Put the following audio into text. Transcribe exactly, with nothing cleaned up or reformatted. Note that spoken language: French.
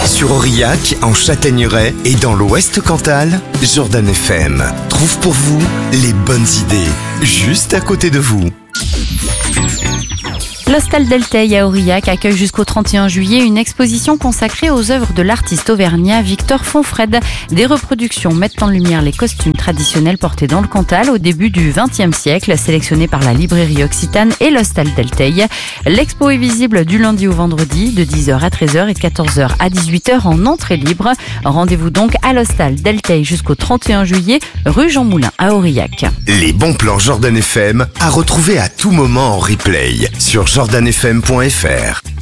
Sur Aurillac, en Châtaigneraie et dans l'Ouest Cantal, Jordan F M trouve pour vous les bonnes idées, juste à côté de vous. L'Hostal Delteil à Aurillac accueille jusqu'au trente et un juillet une exposition consacrée aux œuvres de l'artiste auvergnat Victor Fonfred. Des reproductions mettent en lumière les costumes traditionnels portés dans le Cantal au début du vingtième siècle, sélectionnés par la librairie Occitane et l'Hostal Delteil. L'expo est visible du lundi au vendredi de dix heures à treize heures et de quatorze heures à dix-huit heures en entrée libre. Rendez-vous donc à l'Hostal Delteil jusqu'au trente et un juillet, rue Jean Moulin à Aurillac. Les bons plans Jordan F M à retrouver à tout moment en replay sur jordan f m point f r.